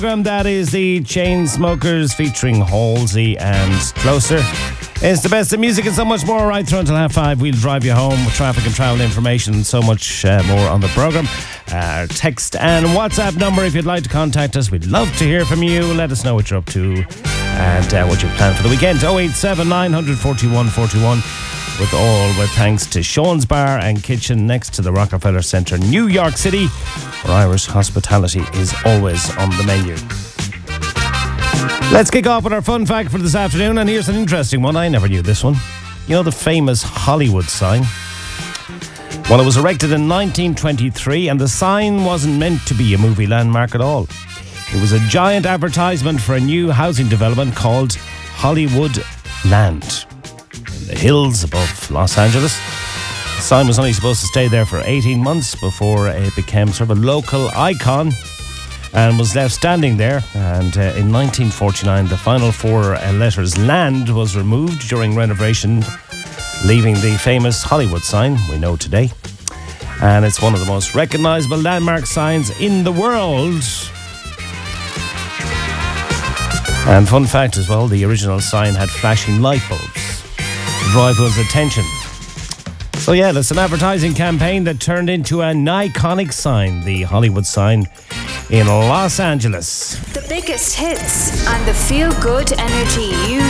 That is the Chainsmokers featuring Halsey and Closer. It's the best of music and so much more right through until 5:30. We'll drive you home with traffic and travel information and so much more on the programme. Our text and WhatsApp number if you'd like to contact us. We'd love to hear from you. Let us know what you're up to and what you've planned for the weekend. 087 900 4141. With thanks to Sean's Bar and Kitchen next to the Rockefeller Centre, New York City, where Irish hospitality is always on the menu. Let's kick off with our fun fact for this afternoon, and here's an interesting one. I never knew this one. You know the famous Hollywood sign? Well, it was erected in 1923, and the sign wasn't meant to be a movie landmark at all. It was a giant advertisement for a new housing development called Hollywood Land. The hills above Los Angeles. The sign was only supposed to stay there for 18 months before it became sort of a local icon and was left standing there. And in 1949, the final four letters land was removed during renovation, leaving the famous Hollywood sign we know today. And it's one of the most recognizable landmark signs in the world. And fun fact as well, the original sign had flashing light bulbs to draw everyone's attention. So yeah, that's an advertising campaign that turned into an iconic sign, the Hollywood sign in Los Angeles. The biggest hits and the feel-good energy you